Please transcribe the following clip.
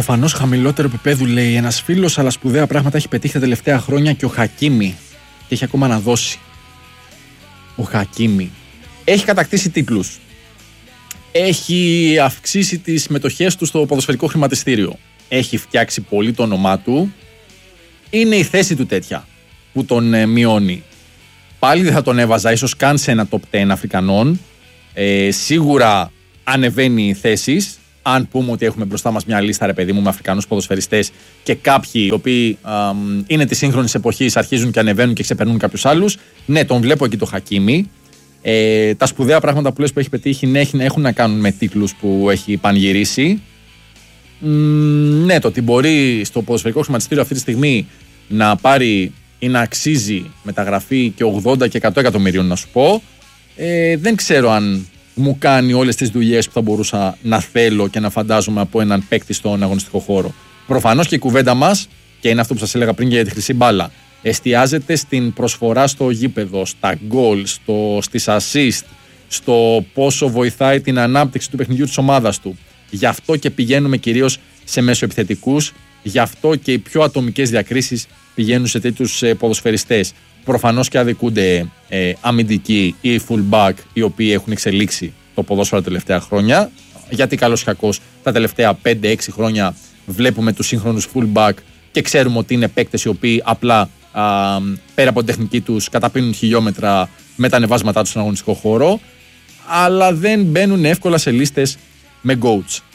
Προφανώς χαμηλότερο επίπεδο, λέει ένας φίλος, αλλά σπουδαία πράγματα έχει πετύχει τα τελευταία χρόνια και ο Χακίμι. Και έχει ακόμα να δώσει. Ο Χακίμι έχει κατακτήσει τίτλους. Έχει αυξήσει τις μετοχές του στο ποδοσφαιρικό χρηματιστήριο. Έχει φτιάξει πολύ το όνομά του. Είναι η θέση του τέτοια που τον μειώνει. Πάλι δεν θα τον έβαζα ίσως καν σε ένα top 10 Αφρικανών. Σίγουρα ανεβαίνει θέσεις. Αν πούμε ότι έχουμε μπροστά μας μια λίστα, ρε παιδί μου, με Αφρικανούς ποδοσφαιριστές και κάποιοι οι οποίοι είναι της σύγχρονης εποχής αρχίζουν και ανεβαίνουν και ξεπερνούν κάποιους άλλους. Ναι, τον βλέπω εκεί το Χακίμι. Τα σπουδαία πράγματα που λες που έχει πετύχει έχουν να κάνουν με τίτλους που έχει πανηγυρίσει. Ναι, το ότι μπορεί στο ποδοσφαιρικό χρηματιστήριο αυτή τη στιγμή να πάρει ή να αξίζει μεταγραφή και 80 και 100 εκατομμυρίων, να σου πω, δεν ξέρω αν μου κάνει όλες τις δουλειές που θα μπορούσα να θέλω και να φαντάζομαι από έναν παίκτη στον αγωνιστικό χώρο. Προφανώς και η κουβέντα μας, και είναι αυτό που σας έλεγα πριν για τη χρυσή μπάλα, εστιάζεται στην προσφορά στο γήπεδο, στα γκολ, στις assist, στο πόσο βοηθάει την ανάπτυξη του παιχνιδιού της ομάδας του. Γι' αυτό και πηγαίνουμε κυρίως σε μεσοεπιθετικούς, γι' αυτό και οι πιο ατομικές διακρίσεις πηγαίνουν σε τέτοιους ποδοσφαιριστές. Προφανώς και αδικούνται αμυντικοί ή fullback οι οποίοι έχουν εξελίξει το ποδόσφαιρο τα τελευταία χρόνια. Γιατί καλώς ή κακώς τα τελευταία 5-6 χρόνια βλέπουμε τους σύγχρονους fullback και ξέρουμε ότι είναι παίκτες οι οποίοι απλά πέρα από την τεχνική τους καταπίνουν χιλιόμετρα με τα ανεβάσματά τους στον αγωνιστικό χώρο, αλλά δεν μπαίνουν εύκολα σε λίστες με goats.